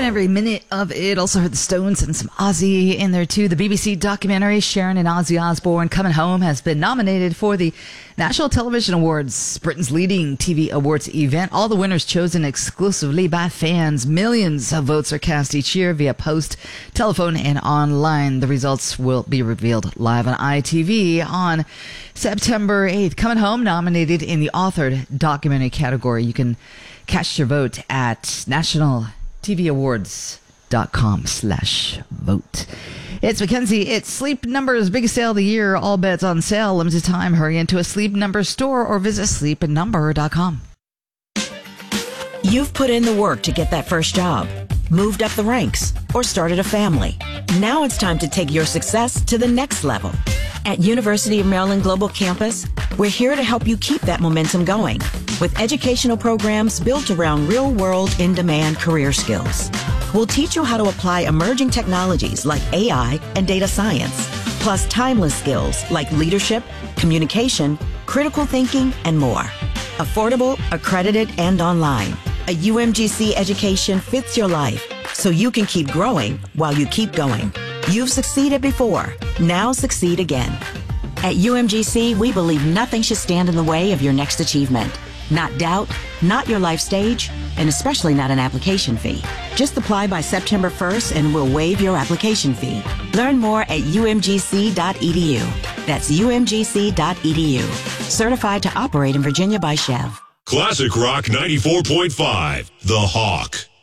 Loving every minute of it. Also heard the Stones and some Ozzy in there too. The BBC documentary Sharon and Ozzy Osbourne Coming Home has been nominated for the National Television Awards, Britain's leading TV awards event. All the winners chosen exclusively by fans. Millions of votes are cast each year via post, telephone, and online. The results will be revealed live on ITV on September 8th. Coming Home, nominated in the authored documentary category. You can cast your vote at nationaltvawards.com/vote. It's Mackenzie. It's Sleep Number's biggest sale of the year. All beds on sale. Limited time. Hurry into a Sleep Number store or visit sleepnumber.com. You've put in the work to get that first job, moved up the ranks, or started a family. Now it's time to take your success to the next level. At University of Maryland Global Campus, we're here to help you keep that momentum going with educational programs built around real-world, in-demand career skills. We'll teach you how to apply emerging technologies like AI and data science, plus timeless skills like leadership, communication, critical thinking, and more. Affordable, accredited, and online. A UMGC education fits your life so you can keep growing while you keep going. You've succeeded before. Now succeed again. At UMGC, we believe nothing should stand in the way of your next achievement. Not doubt, not your life stage, and especially not an application fee. Just apply by September 1st and we'll waive your application fee. Learn more at umgc.edu. That's umgc.edu. Certified to operate in Virginia by Chev. Classic Rock 94.5, The Hawk.